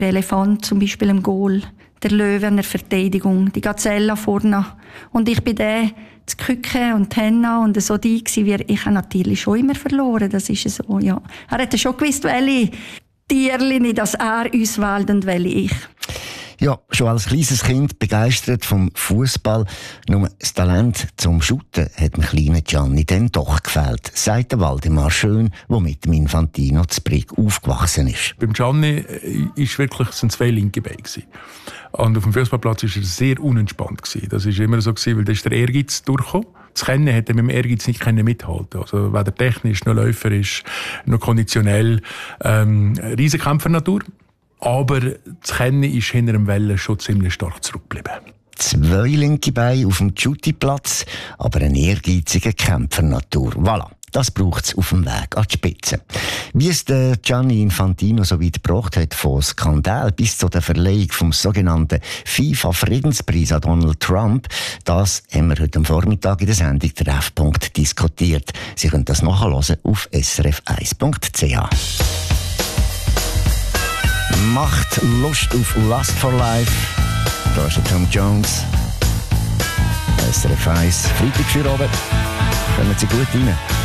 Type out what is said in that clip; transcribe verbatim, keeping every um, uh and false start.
Der Elefant zum Beispiel im Goal, der Löwe in der Verteidigung, die Gazelle vorne. Und ich bin der, das Küken und die Henna und so die gewesen. Ich habe natürlich schon immer verloren, das ist so, ja. Er hätte schon gewusst, welche Tierchen, dass er uns wählt und welche ich. Ja, schon als kleines Kind begeistert vom Fußball. Nur das Talent zum Shooten hat dem kleinen Gianni dann doch gefehlt, sagt der Waldemar Schön, der mit dem Infantino zu Brig aufgewachsen ist. Beim Gianni ist wirklich, sind zwei linke Beine gewesen. Und auf dem Fußballplatz war er sehr unentspannt gewesen. Das war immer so gewesen, weil da ist der Ehrgeiz durchgekommen. Das Kennen hat er mit dem Ehrgeiz nicht mithalten. Also weder technisch, noch läuferisch, noch konditionell. Ähm, Riesenkämpfernatur. Aber das Kennen ist hinter dem Wellen schon ziemlich stark zurückgeblieben. Zwei linke Beine auf dem Shooty-Platz, aber eine ehrgeizige Kämpfernatur. Voilà. Das braucht es auf dem Weg an die Spitze. Wie es der Gianni Infantino so weit gebracht hat, von Skandal bis zu der Verleihung vom sogenannten FIFA-Friedenspreis an Donald Trump, das haben wir heute am Vormittag in der Sendung Treffpunkt diskutiert. Sie können das nachhören auf s r f eins punkt c h. Macht Lust auf Lust for Life. Da ist der Tom Jones. S R F eins, Freitag für oben. Kommen Sie gut rein.